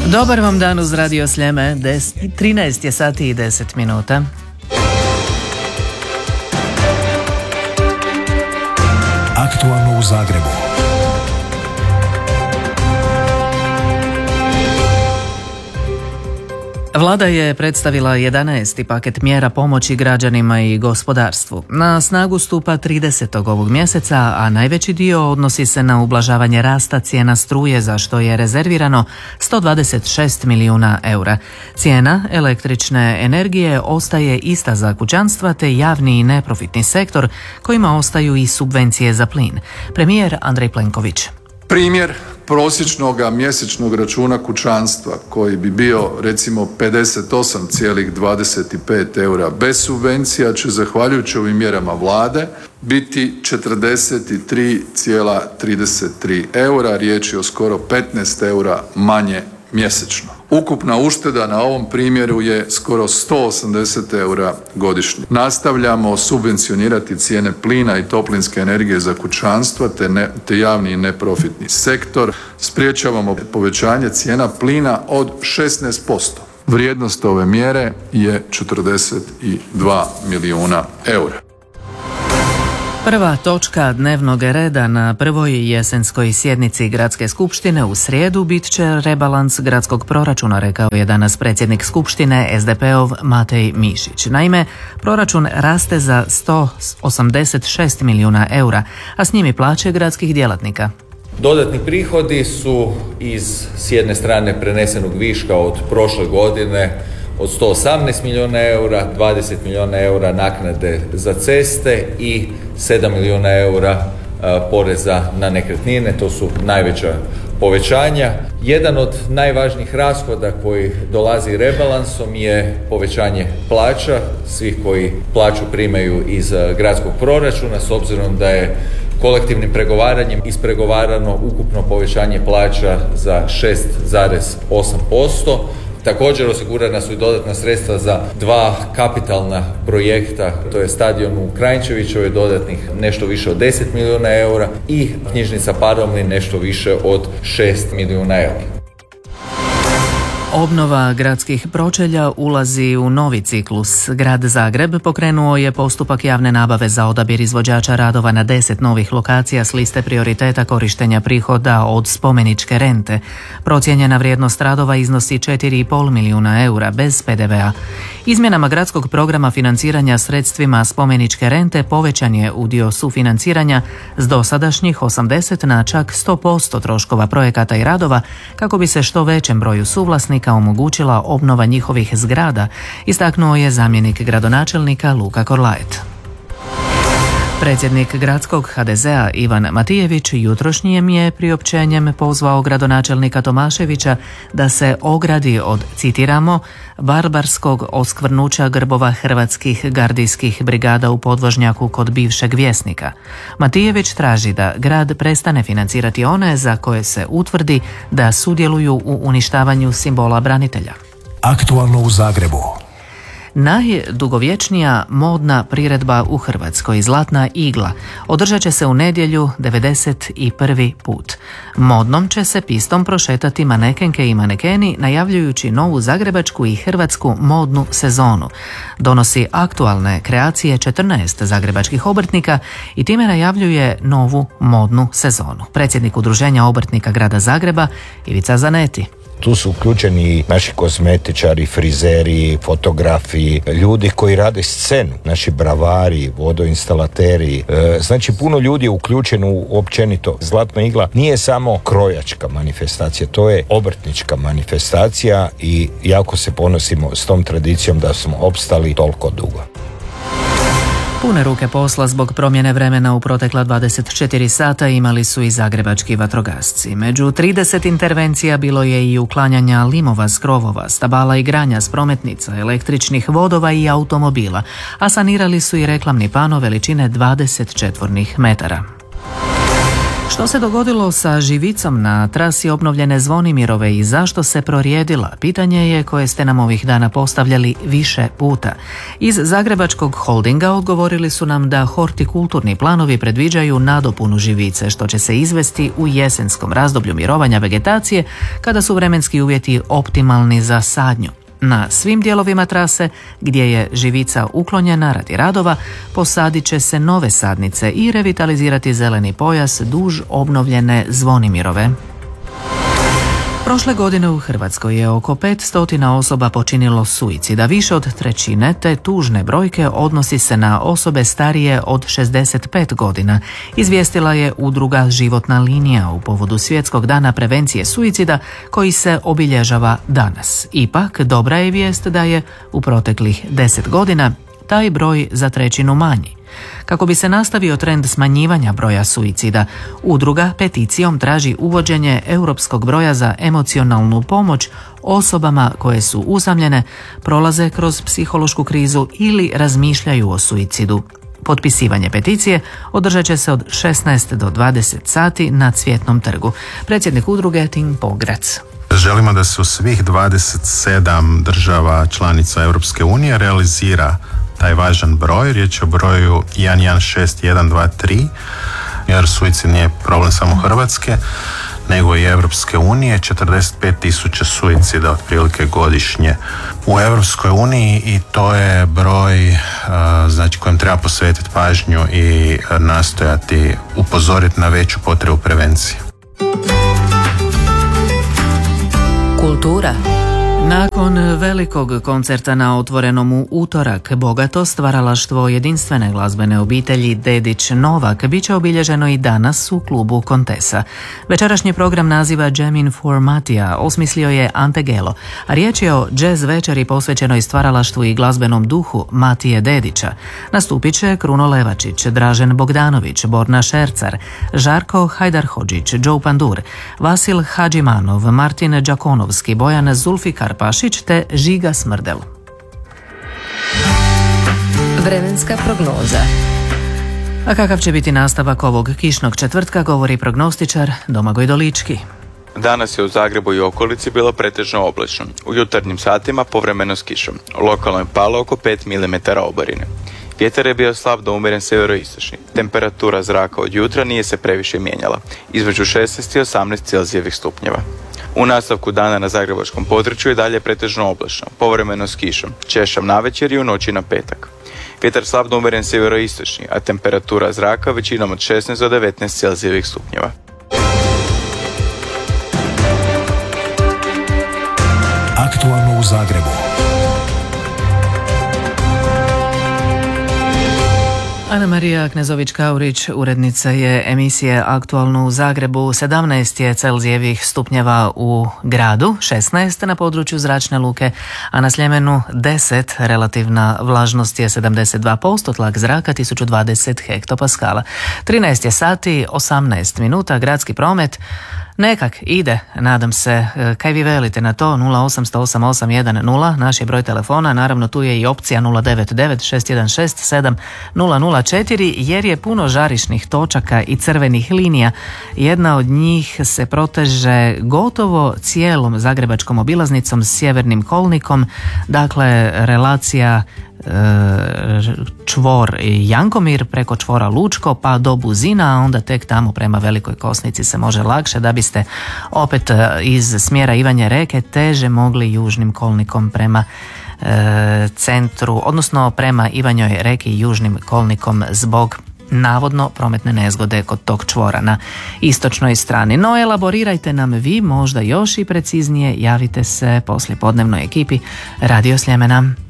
Dobar vam dan uz Radio Sljeme, 13 je sati i 10 minuta. Aktualno u Zagrebu. Vlada je predstavila 11. paket mjera pomoći građanima i gospodarstvu. Na snagu stupa 30. ovog mjeseca, a najveći dio odnosi se na ublažavanje rasta cijena struje, za što je rezervirano 126 milijuna eura. Cijena električne energije ostaje ista za kućanstva te javni i neprofitni sektor, kojima ostaju i subvencije za plin. Premijer Andrej Plenković. Primjer prosječnog mjesečnog računa kućanstva koji bi bio recimo 58,25 eura bez subvencija će zahvaljujući ovim mjerama Vlade biti 43,33 eura, riječ je o skoro 15 eura manje mjesečno. Ukupna ušteda na ovom primjeru je skoro 180 eura godišnje. Nastavljamo subvencionirati cijene plina i toplinske energije za kućanstva te javni i neprofitni sektor. Sprječavamo povećanje cijena plina od 16%. Vrijednost ove mjere je 42 milijuna eura. Prva točka dnevnog reda na prvoj jesenskoj sjednici Gradske skupštine u srijedu bit će rebalans gradskog proračuna, rekao je danas predsjednik skupštine SDP-ov Matej Mišić. Naime, proračun raste za 186 milijuna eura, a s njim i plaće gradskih djelatnika. Dodatni prihodi su s jedne strane prenesenog viška od prošle godine od 118 milijuna eura, 20 milijuna eura naknade za ceste i 7 milijuna eura poreza na nekretnine. To su najveća povećanja. Jedan od najvažnijih rashoda koji dolazi rebalansom je povećanje plaća svih koji plaću primaju iz gradskog proračuna, s obzirom da je kolektivnim pregovaranjem ispregovarano ukupno povećanje plaća za 6,8%. Također osigurana su i dodatna sredstva za dva kapitalna projekta, to je stadion u Kranjčevićevoj, dodatnih nešto više od 10 milijuna eura i knjižnica Paromlin nešto više od 6 milijuna eura. Obnova gradskih pročelja ulazi u novi ciklus. Grad Zagreb pokrenuo je postupak javne nabave za odabir izvođača radova na 10 novih lokacija s liste prioriteta korištenja prihoda od spomeničke rente. Procijenjena vrijednost radova iznosi 4,5 milijuna eura bez PDV-a. Izmjenama gradskog programa financiranja sredstvima spomeničke rente povećan je udio sufinanciranja s dosadašnjih 80 na čak 100% troškova projekata i radova kako bi se što većem broju suvlasnika omogućila obnova njihovih zgrada, istaknuo je zamjenik gradonačelnika Luka Korlaet. Predsjednik gradskog HDZ-a Ivan Matijević jutrošnjim je priopćenjem pozvao gradonačelnika Tomaševića da se ogradi od, citiramo, barbarskog oskvrnuća grbova hrvatskih gardijskih brigada u podvožnjaku kod bivšeg Vjesnika. Matijević traži da grad prestane financirati one za koje se utvrdi da sudjeluju u uništavanju simbola branitelja. Aktualno u Zagrebu. Najdugovječnija modna priredba u Hrvatskoj, Zlatna igla, održat će se u nedjelju 91. put. Modnom će se pistom prošetati manekenke i manekeni, najavljujući novu zagrebačku i hrvatsku modnu sezonu. Donosi aktualne kreacije 14 zagrebačkih obrtnika i time najavljuje novu modnu sezonu. Predsjednik Udruženja obrtnika grada Zagreba Ivica Zaneti. Tu su uključeni naši kozmetičari, frizeri, fotografi, ljudi koji rade scenu, naši bravari, vodoinstalateri. Znači puno ljudi je uključeno u općenito. Zlatna igla nije samo krojačka manifestacija, to je obrtnička manifestacija i jako se ponosimo s tom tradicijom da smo opstali toliko dugo. Pune ruke posla zbog promjene vremena u protekla 24 sata imali su i zagrebački vatrogasci. Među 30 intervencija bilo je i uklanjanja limova s krovova, stabala i granja s prometnica, električnih vodova i automobila, a sanirali su i reklamni pano veličine 20 četvornih metara. Što se dogodilo sa živicom na trasi obnovljene Zvonimirove i zašto se prorijedila? Pitanje je koje ste nam ovih dana postavljali više puta. Iz Zagrebačkog holdinga odgovorili su nam da hortikulturni planovi predviđaju nadopunu živice, što će se izvesti u jesenskom razdoblju mirovanja vegetacije, kada su vremenski uvjeti optimalni za sadnju. Na svim dijelovima trase gdje je živica uklonjena radi radova posadit će se nove sadnice i revitalizirati zeleni pojas duž obnovljene Zvonimirove. Prošle godine u Hrvatskoj je oko 500 osoba počinilo suicid, a više od trećine te tužne brojke odnosi se na osobe starije od 65 godina, izvijestila je udruga Životna linija u povodu Svjetskog dana prevencije suicida koji se obilježava danas. Ipak, dobra je vijest da je u proteklih 10 godina taj broj za trećinu manji. Kako bi se nastavio trend smanjivanja broja suicida, udruga peticijom traži uvođenje europskog broja za emocionalnu pomoć osobama koje su usamljene, prolaze kroz psihološku krizu ili razmišljaju o suicidu. Potpisivanje peticije održat će se od 16 do 20 sati na Cvjetnom trgu. Predsjednik udruge Tim Pograc. Želimo da se u svih 27 država članica Europske unije realizira taj važan broj. Riječ je o broju 116123, jer suicid nije problem samo Hrvatske, nego i Europske unije. 45.000 suicida otprilike godišnje u Europskoj uniji i to je broj kojem treba posvetiti pažnju i nastojati upozoriti na veću potrebu prevencije. Kultura. Nakon velikog koncerta na Otvorenom u utorak, bogato stvaralaštvo jedinstvene glazbene obitelji Dedić Novak bit će obilježeno i danas u klubu Kontesa. Večerašnji program naziva Jam in for Matija osmislio je Ante Gelo, a riječ je o jazz večeri posvećenoj stvaralaštvu i glazbenom duhu Matije Dedića. Nastupit će Kruno Levačić, Dražen Bogdanović, Borna Šercar, Žarko Hajdarhodžić, Joe Pandur, Vasil Hadžimanov, Martin Đakonovski, Bojan Zulfikar Pašić te Žiga Smrdel. Vremenska prognoza. A kakav će biti nastavak ovog kišnog četvrtka, govori prognostičar Domagoj Dolički. Danas je u Zagrebu i okolici bilo pretežno oblačno. U jutarnjim satima povremeno s kišom. Lokalno je palo oko 5 mm oborine. Vjetar je bio slab do umjeren sjeveroistočni. Temperatura zraka od jutra nije se previše mijenjala, između 16 i 18 Celzijevih stupnjeva. U nastavku dana na zagrebačkom području je dalje pretežno oblačno, povremeno s kišom, češljom navečer i u noći na petak. Vjetar slab do umjeren sjeveroistočni, a temperatura zraka većinom od 16 do 19 Celzijevih stupnjeva. Aktualno u Zagrebu. Ana Marija Knezović-Kaurić, urednica je emisije Aktualno u Zagrebu. 17 je Celzijevih stupnjeva u gradu, 16 na području Zračne luke, a na Sljemenu 10, relativna vlažnost je 72%, tlak zraka 1020 hektopaskala. 13 je sati, 18 minuta, gradski promet nekak ide, nadam se. Kaj vi velite na to? 0808810, naš je broj telefona, naravno tu je i opcija 09961670004, jer je puno žarišnih točaka i crvenih linija. Jedna od njih se proteže gotovo cijelom zagrebačkom obilaznicom s sjevernim kolnikom, dakle relacija čvor Jankomir preko čvora Lučko pa do Buzina, a onda tek tamo prema Velikoj Kosnici se može lakše, da biste opet iz smjera Ivanje Reke teže mogli južnim kolnikom prema centru, odnosno prema Ivanjoj Reki južnim kolnikom zbog navodno prometne nezgode kod tog čvora na istočnoj strani. No, elaborirajte nam vi, možda još i preciznije, javite se poslijepodnevnoj ekipi Radio Sljemena.